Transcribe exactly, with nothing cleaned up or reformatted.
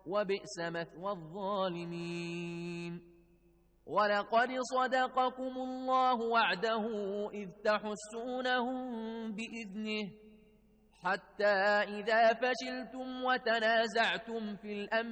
وبئس مثوى الظالمين. ولقد صدقكم الله وعده إذ تحسونهم بإذنه حتى إذا فشلتم وتنازعتم في الأمر